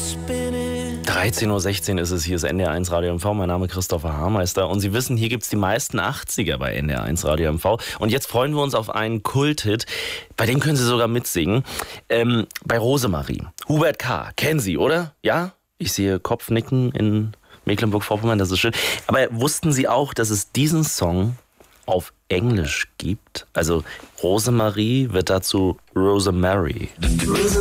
13:16 Uhr ist es, hier ist NDR1 Radio MV, mein Name ist Christopher Haarmeister und Sie wissen, hier gibt es die meisten 80er bei NDR1 Radio MV und jetzt freuen wir uns auf einen Kulthit, bei dem können Sie sogar mitsingen, bei Rosemarie. Hubert K., kennen Sie, oder? Ja? Ich sehe Kopfnicken in Mecklenburg-Vorpommern, das ist schön. Aber wussten Sie auch, dass es diesen Song auf Englisch gibt? Also Rosemarie wird dazu Rosemary.